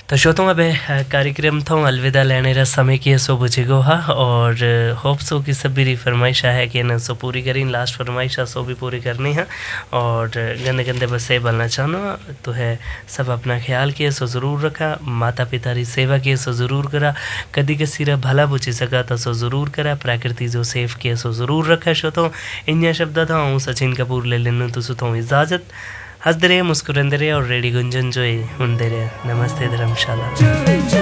तो श्रोतों अब कार्यक्रम तो अलविदा लेने रा समय की सो बुझेगो हा और होप सो कि सब भी फरमाइश है कि ना सो पूरी करी लास्ट फरमाइश सो भी पूरी करनी है और गंदे गंदे बस ये बोलना चाहना तो है सब अपना ख्याल किए सो ज़रूर रखा माता पिता री सेवा किए सो ज़रूर करा कदी किसी रा भला बुझी सका तो सो ज़रूर करा प्रकृति जो सेफ किए सो ज़रूर रखा श्रोतों इन शब्द था हूँ सचिन कपूर ले लेने तो सुतो इजाज़त हंसते रहे मुस्कुराते रहे और रेडी गुंजन जो है हुंदे रहे नमस्ते धर्मशाला।